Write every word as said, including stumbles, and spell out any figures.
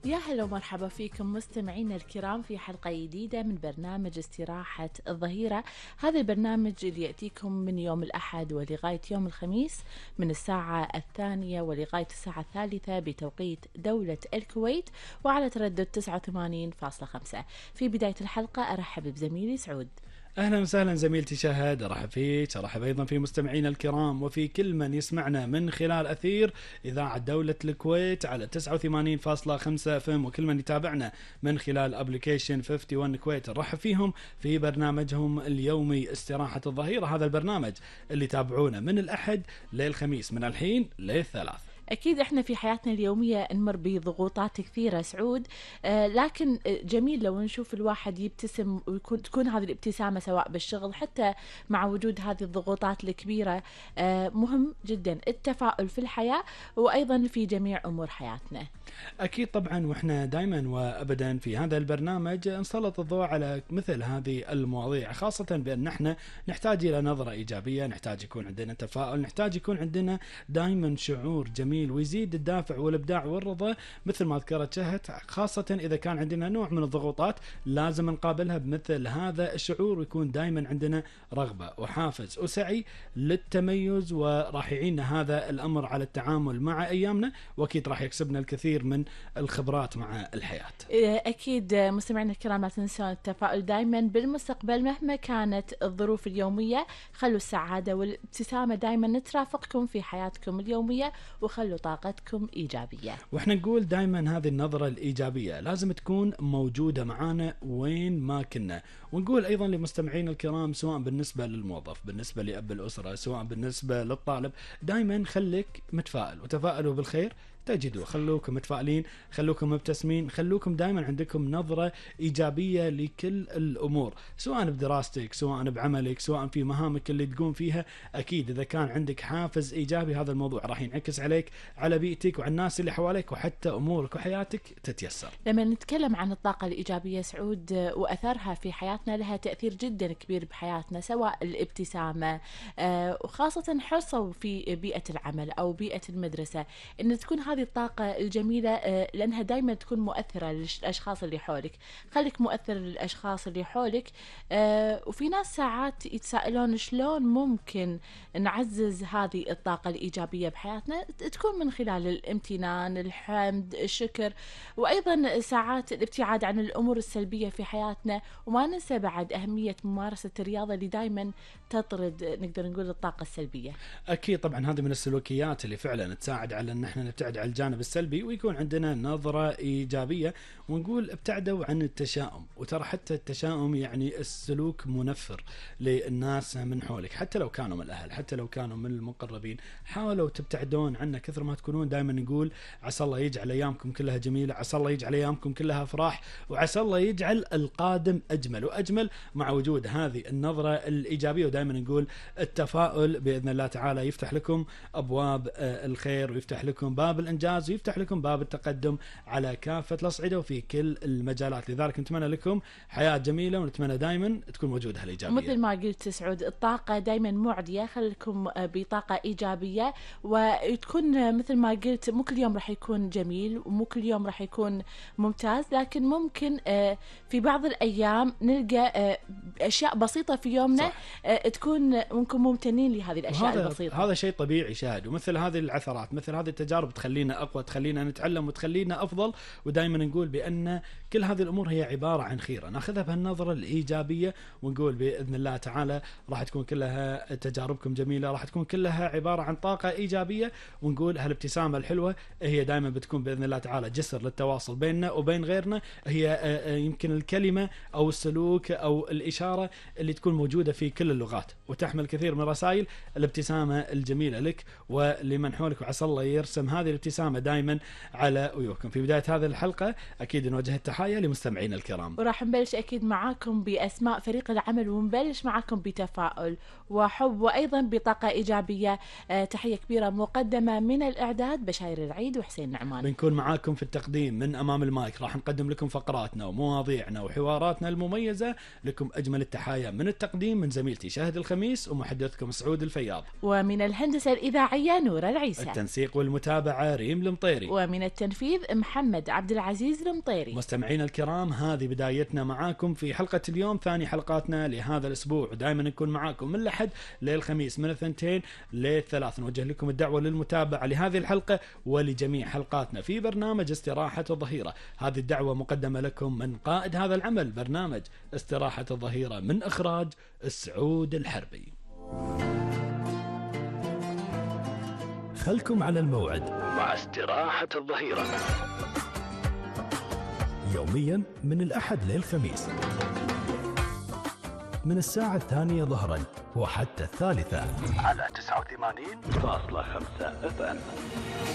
يا هلا ومرحبا فيكم مستمعينا الكرام في حلقة جديدة من برنامج استراحة الظهيرة. هذا البرنامج اللي يأتيكم من يوم الأحد ولغاية يوم الخميس من الساعة الثانية ولغاية الساعة الثالثة بتوقيت دولة الكويت وعلى تردد تسعة وثمانين فاصلة خمسة. في بداية الحلقة أرحب بزميلي سعود. أهلا وسهلا زميلتي شهد، أرحب فيك، أرحب أيضا في مستمعينا الكرام وفي كل من يسمعنا من خلال أثير إذاعة دولة الكويت على تسعة وثمانين فاصلة خمسة اف ام، وكل من يتابعنا من خلال أبليكيشن واحد وخمسين كويت. نرحب فيهم في برنامجهم اليومي استراحة الظهيرة، هذا البرنامج اللي تابعونا من الأحد للخميس من الحين للثلاث. أكيد إحنا في حياتنا اليومية نمر بضغوطات كثيرة سعود، آه لكن جميل لو نشوف الواحد يبتسم ويكون تكون هذه الابتسامة سواء بالشغل حتى مع وجود هذه الضغوطات الكبيرة. آه مهم جدا التفاؤل في الحياة وأيضا في جميع أمور حياتنا. أكيد طبعا، وإحنا دائما وأبدا في هذا البرنامج نسلط الضوء على مثل هذه المواضيع، خاصة بأن احنا نحتاج إلى نظرة إيجابية، نحتاج يكون عندنا تفاؤل، نحتاج يكون عندنا دائما شعور جميل ويزيد الدافع والإبداع والرضا مثل ما ذكرت شهد، خاصة إذا كان عندنا نوع من الضغوطات لازم نقابلها بمثل هذا الشعور، ويكون دائما عندنا رغبة وحافز وسعي للتميز، وراح يعيننا هذا الأمر على التعامل مع أيامنا، وأكيد راح يكسبنا الكثير من الخبرات مع الحياة. أكيد مستمعينا الكرام لا تنسون التفاؤل دائما بالمستقبل مهما كانت الظروف اليومية. خلوا السعادة والابتسامة دائما ترافقكم في حياتكم اليومية وخلوا طاقتكم إيجابية. وإحنا نقول دائما هذه النظرة الإيجابية لازم تكون موجودة معانا وين ما كنا، ونقول أيضا لمستمعين الكرام سواء بالنسبة للموظف، بالنسبة لأب الأسرة، سواء بالنسبة للطالب، دائما خليك متفائل وتفائلوا بالخير تجدوا، خلوكم متفائلين، خلوكم مبتسمين، خلوكم دائما عندكم نظرة إيجابية لكل الأمور، سواء بدراستك، سواء بعملك، سواء في مهامك اللي تقوم فيها. أكيد إذا كان عندك حافز إيجابي هذا الموضوع راح ينعكس عليك، على بيئتك وعلى الناس اللي حواليك، وحتى أمورك وحياتك تتيسر. لما نتكلم عن الطاقة الإيجابية سعود وأثرها في حياتنا، لها تأثير جدا كبير بحياتنا، سواء الابتسامة آه وخاصة حرصوا في بيئة العمل أو بيئة المدرسة إن تكون هذه الطاقة الجميلة، آه لأنها دائما تكون مؤثرة للأشخاص اللي حولك. خليك مؤثر للأشخاص اللي حولك. آه وفي ناس ساعات يتساءلون شلون ممكن نعزز هذه الطاقة الإيجابية بحياتنا، تكون من خلال الامتنان، الحمد، الشكر، وأيضا ساعات الابتعاد عن الأمور السلبية في حياتنا. وما ننسى بعد أهمية ممارسة الرياضة اللي دايما تطرد نقدر نقول الطاقة السلبية. أكيد طبعا هذه من السلوكيات اللي فعلا تساعد على أن احنا نبتعد عن الجانب السلبي ويكون عندنا نظرة إيجابية. ونقول ابتعدوا عن التشاؤم، وترى حتى التشاؤم يعني السلوك منفر للناس من حولك، حتى لو كانوا من الأهل، حتى لو كانوا من المقربين، حاولوا تبتعدون عنه كثر ما تكونون. دائما نقول عسى الله يجعل أيامكم كلها جميلة، عسى الله يجعل أيامكم كلها أفراح، وعسى الله يجعل القادم أجمل وأجمل مع وجود هذه النظرة الإيجابية. ودائما نقول التفاؤل بإذن الله تعالى يفتح لكم أبواب الخير، ويفتح لكم باب الإنجاز، ويفتح لكم باب التقدم على كافة الأصعدة وفي كل المجالات. لذلك نتمنى لكم حياة جميلة، ونتمنى دائما تكون موجودة هالإيجابية. مثل ما قلت سعود، الطاقة دائما معدية، خليكم بطاقة إيجابية، وتكون مثل ما قلت مو كل يوم راح يكون جميل ومو كل يوم راح يكون ممتاز، لكن ممكن في بعض الأيام نلقى أشياء بسيطة في يومنا صح. تكون ممكن ممتنين لهذه الأشياء هذا البسيطة. هذا شيء طبيعي شاهد، ومثل هذه العثرات، مثل هذه التجارب تخلينا أقوى، تخلينا نتعلم وتخلينا أفضل. ودائما نقول بأن كل هذه الأمور هي عبارة عن خيرة، ناخذها بهالنظرة الإيجابية، ونقول بإذن الله تعالى راح تكون كلها تجاربكم جميلة، راح تكون كلها عبارة عن طاقة إيجابية. ونقول هالابتسامة الحلوة هي دائما بتكون بإذن الله تعالى جسر للتواصل بيننا وبين غيرنا، هي يمكن الكلمة أو السلوك أو الإشارة اللي تكون موجودة في كل اللغات وتحمل كثير من رسائل الابتسامة الجميلة لك ولمن حولك، وعسى الله يرسم هذه الابتسامة دائما على وجوهكم. في بداية هذه الحلقة أكيد نوجه التحية لمستمعينا الكرام، وراح نبلش أكيد معاكم بأسماء فريق العمل، ونبلش معاكم بتفاؤل وحب وأيضا بطاقة إيجابية. أه تحية كبيرة مقدمة من الإعداد بشاير العيد وحسين نعمان. بنكون معاكم في التقديم من أمام المايك، راح نقدم لكم فقراتنا ومواضيعنا وحواراتنا المميزة. لكم أجمل التحايا من التقديم من زميلتي شهد الخميس ومحدثكم سعود الفياض، ومن الهندسة الإذاعية نور العيسى. التنسيق والمتابعة كريم المطيري. ومن التنفيذ محمد عبد العزيز المطيري. مستمعينا الكرام، هذه بدايتنا معاكم في حلقة اليوم، ثاني حلقاتنا لهذا الأسبوع، ودائما نكون معاكم من الأحد للخميس من الثنتين للثلاث. نوجه لكم الدعوة للمتابعة لهذه الحلقة ولجميع حلقاتنا في برنامج استراحة الظهيرة. هذه الدعوة مقدمة لكم من قائد هذا العمل، برنامج استراحة الظهيرة، من إخراج سعود الحربي. خلكم على الموعد مع استراحة الظهيرة يوميا من الأحد للخميس من الساعة الثانية ظهرا وحتى الثالثة على تسعة وثمانين فاصلة خمسة اف ام.